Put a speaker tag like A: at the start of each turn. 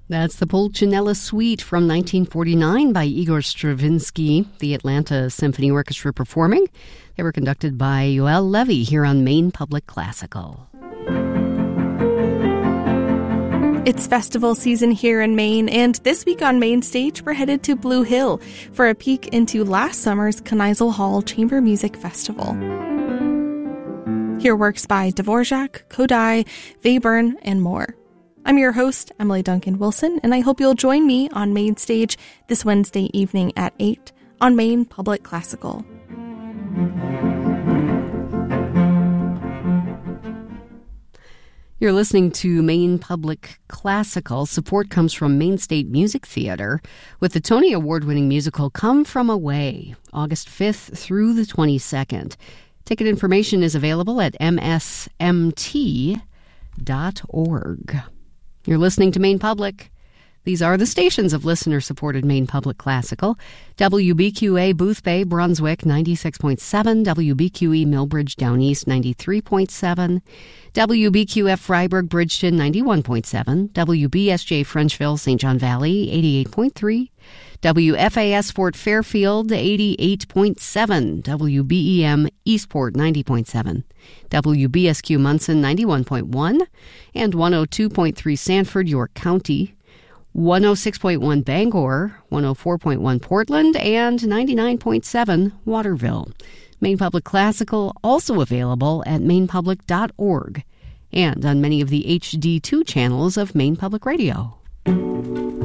A: That's the Pulcinella Suite from 1949 by Igor Stravinsky, the Atlanta Symphony Orchestra performing. They were conducted by Yoel Levy here on Maine Public Classical.
B: It's festival season here in Maine, and this week on Main Stage, we're headed to Blue Hill for a peek into last summer's Kneisel Hall Chamber Music Festival. Hear works by Dvorak, Kodály, Webern, and more. I'm your host, Emily Duncan Wilson, and I hope you'll join me on Main Stage this Wednesday evening at 8 on Maine Public Classical.
A: You're listening to Maine Public Classical. Support comes from Maine State Music Theater with the Tony Award-winning musical Come From Away, August 5th through the 22nd. Ticket information is available at msmt.org. You're listening to Maine Public. These are the stations of listener-supported Maine Public Classical. WBQA Boothbay, Brunswick, 96.7. WBQE Millbridge, Down East, 93.7. WBQF Freiburg, Bridgeton, 91.7. WBSJ Frenchville, St. John Valley, 88.3. WFAS Fort Fairfield, 88.7. WBEM Eastport, 90.7. WBSQ Munson, 91.1. And 102.3 Sanford, York County. 106.1 Bangor, 104.1 Portland, and 99.7 Waterville. Maine Public Classical also available at mainepublic.org and on many of the HD2 channels of Maine Public Radio.